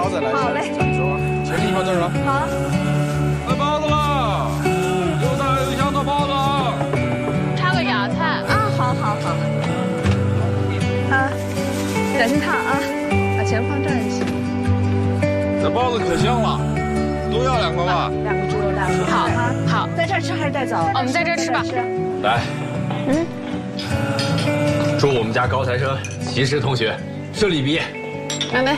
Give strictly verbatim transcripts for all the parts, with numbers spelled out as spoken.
包子来。 好嘞， 前面一包这儿了。 好。 卖包子了，有大有小的包子。 插个芽菜。 啊，好好好。啊，小心烫啊，把钱放这儿就行。 这包子可香了，多要两个吧。 两个猪肉大饼。 好，好， 在这儿吃还是带走？ 我们在这儿吃吧。 来，嗯，祝我们家高材生齐石同学顺利毕业。 干杯！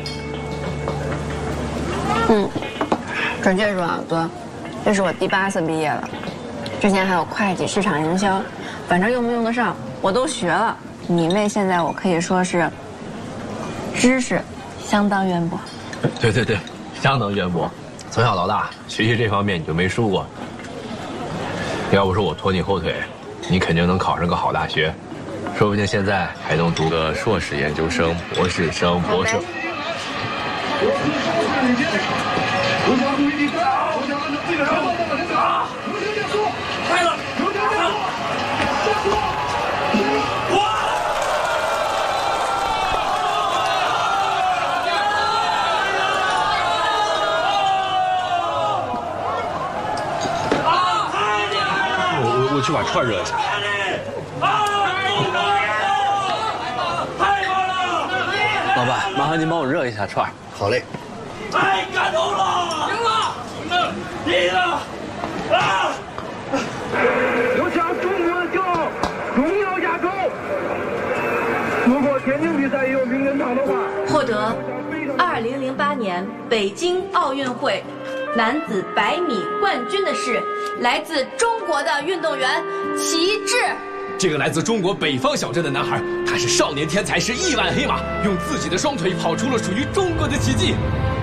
嗯，准确说啊，哥，这是我第八次毕业了，之前还有会计、市场营销，反正用不用得上我都学了。你妹现在我可以说是知识相当渊博。 对对对，相当渊博，从小到大学习这方面你就没输过。要不是我拖你后腿，你肯定能考上个好大学，说不定现在还能读个硕士研究生、博士生、博士。我我去把串热一下。老板，麻烦您帮我热一下串。 好嘞。 太感动了！赢了，赢了！啊！ 我向中国的骄傲，荣耀亚洲。如果田径比赛也有名人堂的话， 获得二零零八年北京奥运会男子百米冠军的是来自中国的运动员齐志。 这个来自中国北方小镇的男孩，他是少年天才，是亿万黑马，用自己的双腿跑出了属于中国的奇迹。